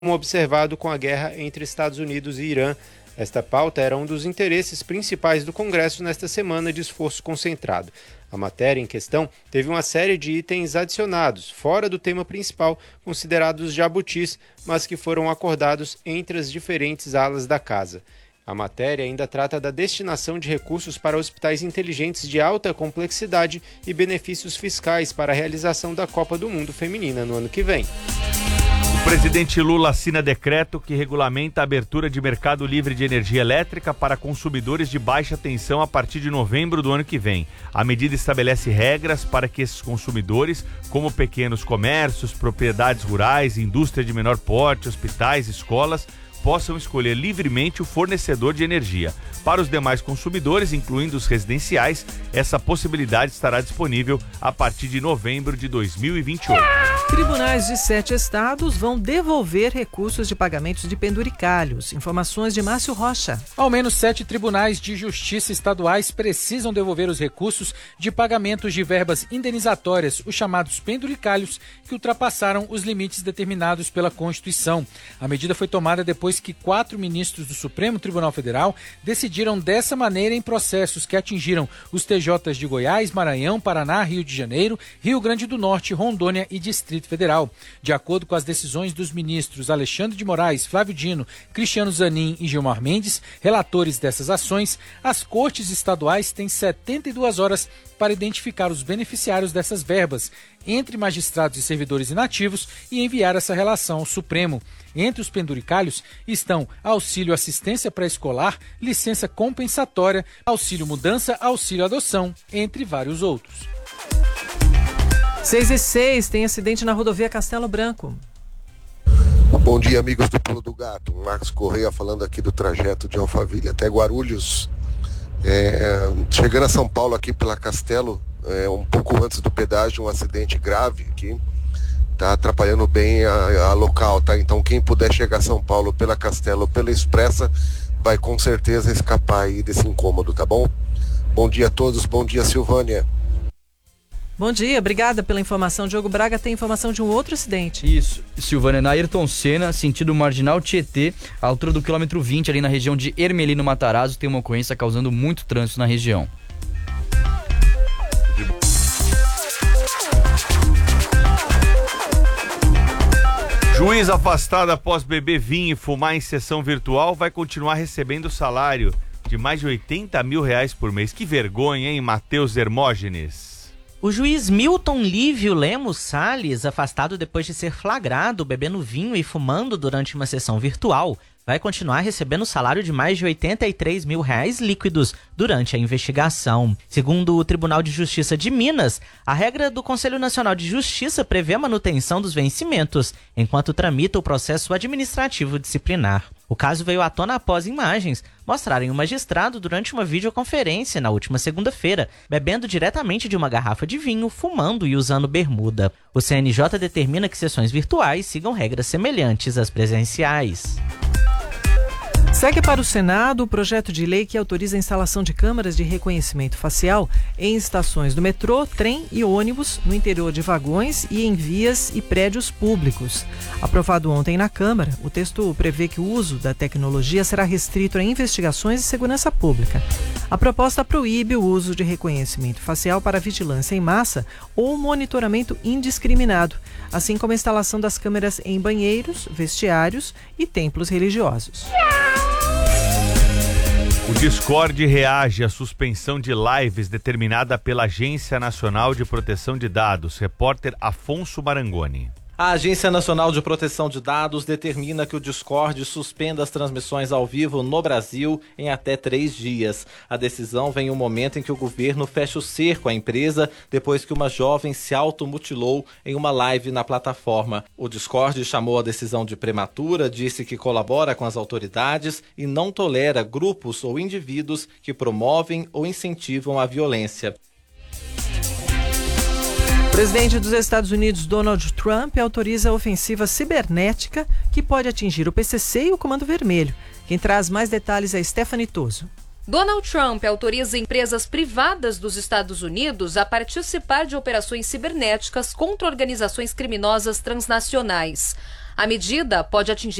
como observado com a guerra entre Estados Unidos e Irã. Esta pauta era um dos interesses principais do Congresso nesta semana de esforço concentrado. A matéria em questão teve uma série de itens adicionados, fora do tema principal, considerados jabutis, mas que foram acordados entre as diferentes alas da casa. A matéria ainda trata da destinação de recursos para hospitais inteligentes de alta complexidade e benefícios fiscais para a realização da Copa do Mundo Feminina no ano que vem. O presidente Lula assina decreto que regulamenta a abertura de mercado livre de energia elétrica para consumidores de baixa tensão a partir de novembro do ano que vem. A medida estabelece regras para que esses consumidores, como pequenos comércios, propriedades rurais, indústria de menor porte, hospitais, escolas, possam escolher livremente o fornecedor de energia. Para os demais consumidores, incluindo os residenciais, essa possibilidade estará disponível a partir de novembro de 2028. Tribunais de 7 estados vão devolver recursos de pagamentos de penduricalhos. Informações de Márcio Rocha. Ao menos 7 tribunais de justiça estaduais precisam devolver os recursos de pagamentos de verbas indenizatórias, os chamados penduricalhos, que ultrapassaram os limites determinados pela Constituição. A medida foi tomada depois que 4 ministros do Supremo Tribunal Federal decidiram dessa maneira em processos que atingiram os TJs de Goiás, Maranhão, Paraná, Rio de Janeiro, Rio Grande do Norte, Rondônia e Distrito Federal. De acordo com as decisões dos ministros Alexandre de Moraes, Flávio Dino, Cristiano Zanin e Gilmar Mendes, relatores dessas ações, as cortes estaduais têm 72 horas para identificar os beneficiários dessas verbas, entre magistrados e servidores inativos, e enviar essa relação ao Supremo. Entre os penduricalhos estão auxílio assistência pré-escolar, licença compensatória, auxílio mudança, auxílio adoção, entre vários outros. 6:06, tem acidente na rodovia Castelo Branco. Bom dia, amigos do Pulo do Gato. Marcos Correia falando aqui do trajeto de Alphaville até Guarulhos. Chegando a São Paulo aqui pela Castelo, um pouco antes do pedágio, um acidente grave aqui. Tá atrapalhando bem a local, tá? Então quem puder chegar a São Paulo pela Castelo ou pela Expressa vai com certeza escapar aí desse incômodo, tá bom? Bom dia a todos, bom dia, Silvânia. Bom dia, obrigada pela informação. Diogo Braga tem informação de um outro acidente. Isso, Silvânia, na Ayrton Senna, sentido Marginal Tietê, à altura do quilômetro 20, ali na região de Ermelino Matarazzo, tem uma ocorrência causando muito trânsito na região. Juiz afastado após beber vinho e fumar em sessão virtual vai continuar recebendo salário de mais de R$80 mil por mês. Que vergonha, hein, Matheus Hermógenes? O juiz Milton Lívio Lemos Salles, afastado depois de ser flagrado bebendo vinho e fumando durante uma sessão virtual, vai continuar recebendo salário de mais de R$83 mil líquidos durante a investigação. Segundo o Tribunal de Justiça de Minas, a regra do Conselho Nacional de Justiça prevê a manutenção dos vencimentos enquanto tramita o processo administrativo disciplinar. O caso veio à tona após imagens mostrarem o magistrado durante uma videoconferência na última segunda-feira, bebendo diretamente de uma garrafa de vinho, fumando e usando bermuda. O CNJ determina que sessões virtuais sigam regras semelhantes às presenciais. Segue para o Senado o projeto de lei que autoriza a instalação de câmeras de reconhecimento facial em estações do metrô, trem e ônibus, no interior de vagões e em vias e prédios públicos. Aprovado ontem na Câmara, o texto prevê que o uso da tecnologia será restrito a investigações de segurança pública. A proposta proíbe o uso de reconhecimento facial para vigilância em massa ou monitoramento indiscriminado, assim como a instalação das câmeras em banheiros, vestiários e templos religiosos. O Discord reage à suspensão de lives determinada pela Agência Nacional de Proteção de Dados. Repórter Afonso Marangoni. A Agência Nacional de Proteção de Dados determina que o Discord suspenda as transmissões ao vivo no Brasil em até 3 dias. A decisão vem em um momento em que o governo fecha o cerco à empresa depois que uma jovem se automutilou em uma live na plataforma. O Discord chamou a decisão de prematura, disse que colabora com as autoridades e não tolera grupos ou indivíduos que promovem ou incentivam a violência. O presidente dos Estados Unidos, Donald Trump, autoriza a ofensiva cibernética que pode atingir o PCC e o Comando Vermelho. Quem traz mais detalhes é Stephanie Toso. Donald Trump autoriza empresas privadas dos Estados Unidos a participar de operações cibernéticas contra organizações criminosas transnacionais. A medida pode atingir